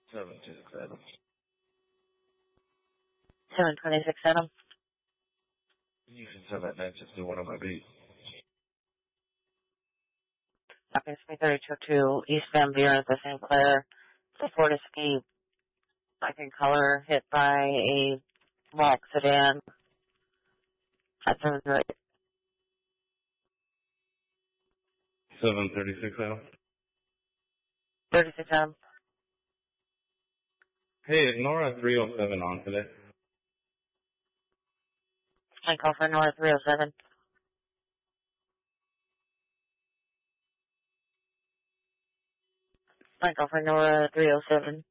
726 Adam. 726 Adam. You can send that matches to one of my beats. Okay, it's 3202 East Van Buren at the St. Clair. The Ford Escape, black in color, hit by a black sedan. That sounds right. 736 Adam. 36 Adam. Hey, is Nora 307 on today? I call for Nora 307. I call for Nora 307.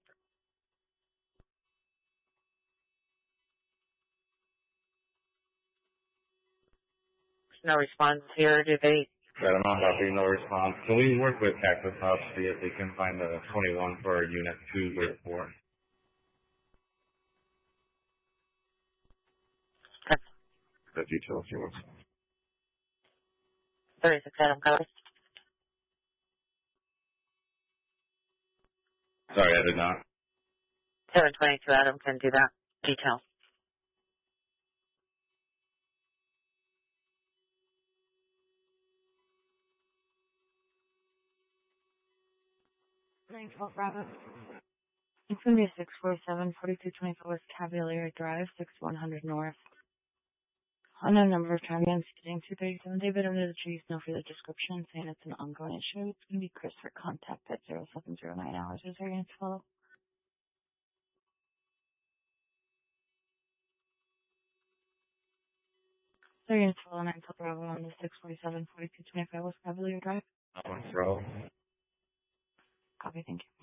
No response here, do they? I don't know how to no response. Can we work with Cactus House to see if they can find the 21 for unit 204? The details you want. 36 Adam, copy. Sorry, I did not. 722 Adam can do that. Detail. Thanks, Bravo. It's going to be 647 4224 West Cavalier Drive, 6100 North. Unknown number of Italians sitting 237 David under the trees, no further description, saying it's an ongoing issue. It's going to be Chris for contact at 0709 hours. Is there any to follow? Is there any to follow 9 till Bravo on the 647 4225 West Cavalier Drive? Bro. Copy, thank you.